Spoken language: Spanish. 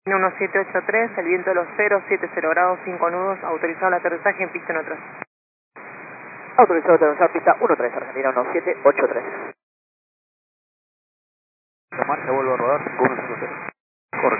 1783, el viento de los 070 grados, 5 nudos, autorizado el aterrizaje en pista 13. Autorizado aterrizar pista 13, Argentina 1783. La marcha vuelvo a rodar, 1-0.